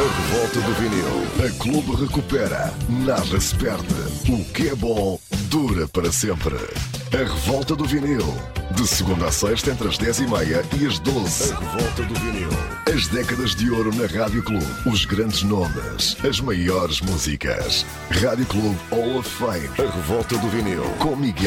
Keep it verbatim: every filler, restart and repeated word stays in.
revolta do vinil. A Clube recupera. Nada se perde. O que é bom dura para sempre. A revolta do vinil. De segunda a sexta, entre as dez e meia e as doze. A revolta do vinil. As décadas de ouro na Rádio Clube. Os grandes nomes. As maiores músicas. Rádio Clube Hall of Fame. A revolta do vinil. Com Miguel